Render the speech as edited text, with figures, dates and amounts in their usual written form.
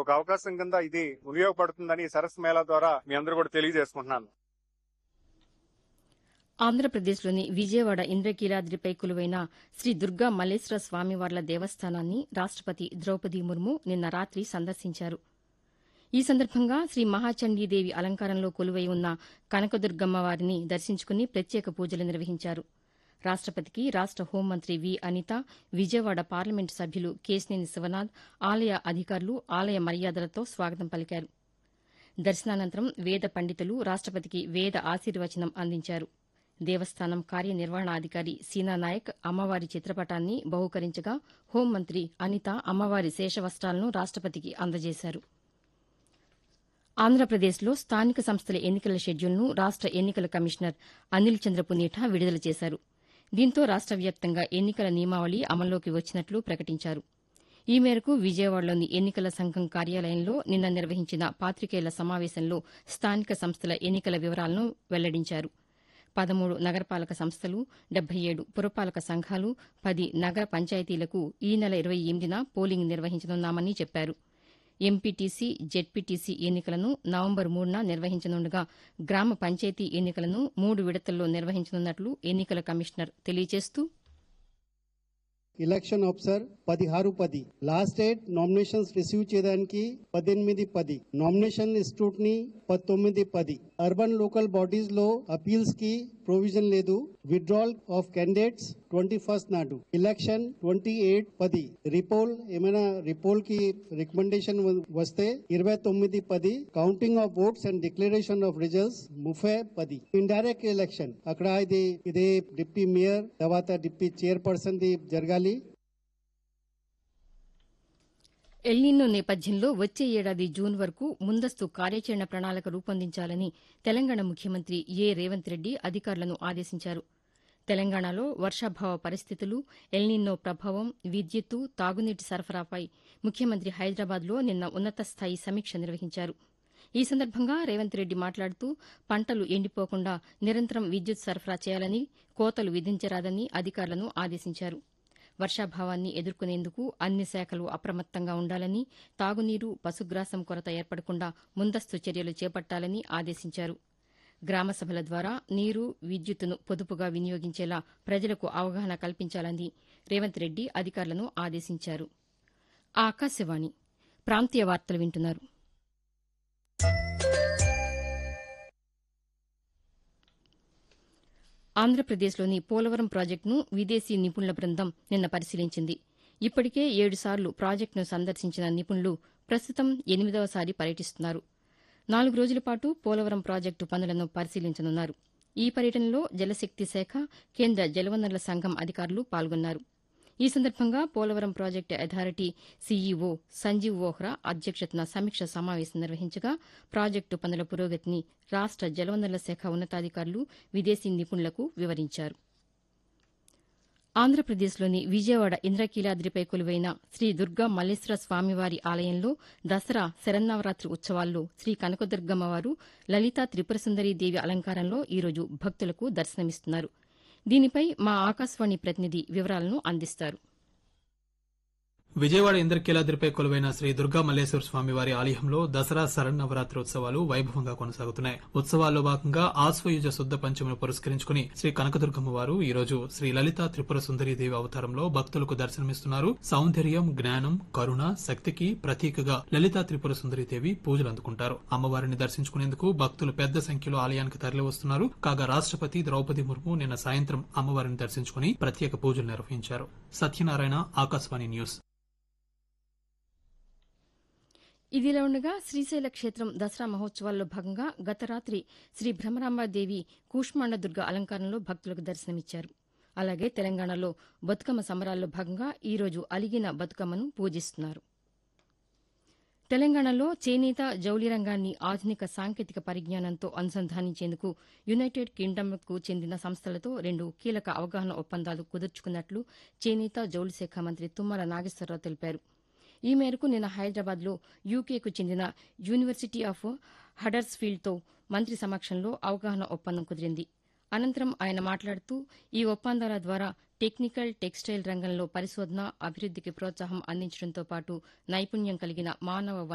ఒక అవకాశం కింద ఇది ఉపయోగపడుతుందని ఈ సరస్సు మేళా ద్వారా మీ అందరూ కూడా తెలియజేసుకుంటున్నాను. ఆంధ్రప్రదేశ్లోని విజయవాడ ఇంద్రకీలాద్రిపై కొలువైన శ్రీ దుర్గా మల్లేశ్వర స్వామివార్ల దేవస్థానాన్ని రాష్టపతి ద్రౌపది ముర్ము నిన్న రాత్రి సందర్శించారు. ఈ సందర్భంగా శ్రీ మహాచండీదేవి అలంకారంలో కొలువై ఉన్న కనకదుర్గమ్మ వారిని దర్శించుకుని ప్రత్యేక పూజలు నిర్వహించారు. రాష్టపతికి రాష్ట హోంమంత్రి వి అనిత, విజయవాడ పార్లమెంటు సభ్యులు కేశినేని శివనాథ్, ఆలయ అధికారులు ఆలయ మర్యాదలతో స్వాగతం పలికారు. దర్శనానంతరం వేద పండితులు రాష్టపతికి వేద ఆశీర్వచనం అందించారు. దేవస్థానం కార్యనిర్వహణాధికారి సీనానాయక్ అమ్మవారి చిత్రపటాన్ని బహూకరించగా హోంమంత్రి అనిత అమ్మవారి శేషవస్తాలను రాష్టపతికి అందజేశారు. ఆంధ్రప్రదేశ్లో స్థానిక సంస్థల ఎన్నికల షెడ్యూల్ను రాష్ట ఎన్నికల కమిషనర్ అనిల్ చంద్ర పునీఠా విడుదల చేశారు. దీంతో రాష్ట వ్యాప్తంగా ఎన్నికల నియమావళి అమల్లోకి వచ్చినట్లు ప్రకటించారు. ఈ మేరకు విజయవాడలోని ఎన్నికల సంఘం కార్యాలయంలో నిన్న నిర్వహించిన పాతికేయుల సమావేశంలో స్థానిక సంస్థల ఎన్నికల వివరాలను వెల్లడించారు. 13 నగరపాలక సంస్థలు, 77 పురపాలక సంఘాలు, 10 నగర పంచాయతీలకు ఈ నెల 28న పోలింగ్ నిర్వహించనున్నామని చెప్పారు. ఎంపీటీసీ, జెడ్పీటీసీ ఎన్నికలను నవంబర్ 3న నిర్వహించనుండగా గ్రామ పంచాయతీ ఎన్నికలను 3 విడతల్లో నిర్వహించనున్నట్లు ఎన్నికల కమిషనర్ తెలియజేస్తూ election officer 16 last date nominations receive చేయడానికి 18 nomination scrutiny 19 urban local bodies లో అపీల్స్ కి ప్రొవిజన్ లేదు. విత్డ్రాల్ ఆఫ్ క్యాండిడేట్స్ 21 నాడు. ఎలక్షన్ 28 రిపోల్ ఏమైనా రిపోల్ కి రికమెండేషన్ వస్తే 29 counting of votes and declaration of results 30 indirect election అక్కడ ఇదే డిప్యూటీ మేయర్ తర్వాత డిప్యూటీ చైర్పర్సన్ ది జరగాలి. ఎల్నినో నేపథ్యంలో వచ్చే ఏడాది జూన్ వరకు ముందస్తు కార్యాచరణ ప్రణాళిక రూపొందించాలని తెలంగాణ ముఖ్యమంత్రి ఏ రేవంత్ రెడ్డి అధికారులను ఆదేశించారు. తెలంగాణలో వర్షాభావ పరిస్థితులు, ఎల్నినో ప్రభావం, విద్యుత్తు, తాగునీటి సరఫరాపై ముఖ్యమంత్రి హైదరాబాద్లో నిన్న ఉన్నతస్థాయి సమీక్ష నిర్వహించారు. ఈ సందర్భంగా రేవంత్ రెడ్డి మాట్లాడుతూ పంటలు ఎండిపోకుండా నిరంతరం విద్యుత్ సరఫరా చేయాలని, కోతలు విధించరాదని అధికారులను ఆదేశించారు. వర్షాభావాన్ని ఎదుర్కొనేందుకు అన్ని శాఖలు అప్రమత్తంగా ఉండాలని, తాగునీరు, పశుగ్రాసం కొరత ఏర్పడకుండా ముందస్తు చర్యలు చేపట్టాలని ఆదేశించారు. గ్రామ సభల ద్వారా నీరు, విద్యుత్తును పొదుపుగా వినియోగించేలా ప్రజలకు అవగాహన కల్పించాలని రేవంత్ రెడ్డి అధికారులను ఆదేశించారు. ఆకాశవాణి ప్రాంతీయ వార్తలు వింటున్నారు. ఆంధ్రప్రదేశ్లోని పోలవరం ప్రాజెక్టును విదేశీ నిపుణుల బృందం నిన్న పరిశీలించింది. ఇప్పటికే 7 సార్లు ప్రాజెక్టును సందర్శించిన నిపుణులు ప్రస్తుతం 8వసారి పర్యటిస్తున్నారు. 4 రోజుల పాటు పోలవరం ప్రాజెక్టు పనులను పరిశీలించనున్నారు. ఈ పర్యటనలో జలశక్తి శాఖ, కేంద్ర జలవనరుల సంఘం అధికారులు పాల్గొన్నారు. ఈ సందర్భంగా Polavaram project authority CEO Sanjeev Vohra అధ్యక్షతన సమీక్ష సమావేశం నిర్వహించగా ప్రాజెక్టు పనుల పురోగతిని రాష్ట జలవనరుల శాఖ ఉన్నతాధికారులు విదేశీ నిపుణులకు వివరించారు. ఆంధ్రప్రదేశ్లోని విజయవాడ ఇంద్రకీలాద్రిపై కొలువైన శ్రీ దుర్గా మల్లేశ్వర స్వామివారి ఆలయంలో దసరా శరన్నవరాత్రి ఉత్సవాల్లో శ్రీ కనకదుర్గమ్మవారు లలితా త్రిపురసుందరీ దేవి అలంకారంలో ఈరోజు భక్తులకు దర్శనమిస్తున్నారు. దీనిపై మా ఆకాశవాణి ప్రతినిధి వివరాలను అందిస్తారు. విజయవాడ ఇంద్రకీలాద్రిపై కొలువైన శ్రీ దుర్గా మల్లేశ్వర స్వామివారి ఆలయంలో దసరా శరన్నవరాత్రి ఉత్సవాలు వైభవంగా కొనసాగుతున్నాయి. ఉత్సవాల్లో భాగంగా ఆశ్వయుజ శుద్ధ పంచమిని పురస్కరించుకుని శ్రీ కనకదుర్గమ్మ వారు ఈ రోజు శ్రీ లలితా త్రిపుర సుందరీదేవి అవతారంలో భక్తులకు దర్శనమిస్తున్నారు. సౌందర్యం, జ్ఞానం, కరుణ, శక్తికి ప్రతీకగా లలితా త్రిపుర సుందరీదేవి పూజలు అందుకుంటారు. అమ్మవారిని దర్శించుకునేందుకు భక్తులు పెద్ద సంఖ్యలో ఆలయానికి తరలివస్తున్నారు. కాగా రాష్టపతి ద్రౌపది ముర్ము నిన్న సాయంత్రం అమ్మవారిని దర్శించుకుని ప్రత్యేక పూజలు నిర్వహించారు. సత్యనారాయణ, ఆకాశవాణి న్యూస్. ఇదిలా ఉండగా శ్రీశైల క్షేత్రం దసరా మహోత్సవాల్లో భాగంగా గత రాత్రి శ్రీ భ్రమరాంబాదేవి కూష్మాండ దుర్గ అలంకారంలో భక్తులకు దర్శనమిచ్చారు. అలాగే తెలంగాణలో బతుకమ్మ సంబరాల్లో భాగంగా ఈరోజు అలిగిన బతుకమ్మను పూజిస్తున్నారు. తెలంగాణలో చేనేత, జౌళి రంగాన్ని ఆధునిక సాంకేతిక పరిజ్ఞానంతో అనుసంధానించేందుకు యునైటెడ్ కింగ్డమ్కు చెందిన సంస్థలతో 2 కీలక అవగాహన ఒప్పందాలు కుదుర్చుకున్నట్లు చేనేత, జౌళి శాఖ మంత్రి తుమ్మల నాగేశ్వరరావు తెలిపారు. ఈ మేరకు నిన్న హైదరాబాద్లో యూకేకు చెందిన యూనివర్సిటీ ఆఫ్ హడర్స్ఫీల్డ్తో మంత్రి సమక్షంలో అవగాహన ఒప్పందం కుదిరింది. అనంతరం ఆయన మాట్లాడుతూ ఈ ఒప్పందాల ద్వారా టెక్నికల్, టెక్స్టైల్ రంగంలో పరిశోధన, అభివృద్దికి ప్రోత్సాహం అందించడంతో పాటు నైపుణ్యం కలిగిన మానవ